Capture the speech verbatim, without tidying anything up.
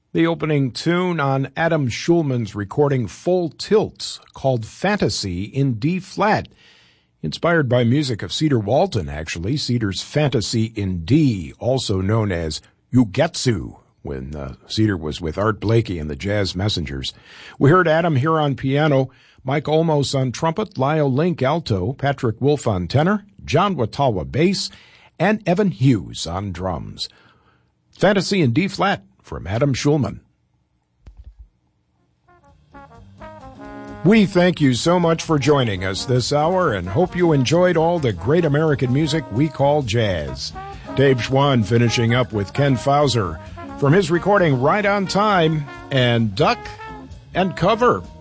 The opening tune on Adam Schulman's recording Full Tilt, called Fantasy in D-flat, inspired by music of Cedar Walton, actually, Cedar's Fantasy in D, also known as Ugetsu, when uh, Cedar was with Art Blakey and the Jazz Messengers. We heard Adam here on piano, Mike Olmos on trumpet, Lyle Link alto, Patrick Wolf on tenor, John Watawa bass, and Evan Hughes on drums. Fantasy in D-flat from Adam Schulman. We thank you so much for joining us this hour and hope you enjoyed all the great American music we call jazz. Dave Schwann finishing up with Ken Fauser from his recording Right on Time and Duck and Cover.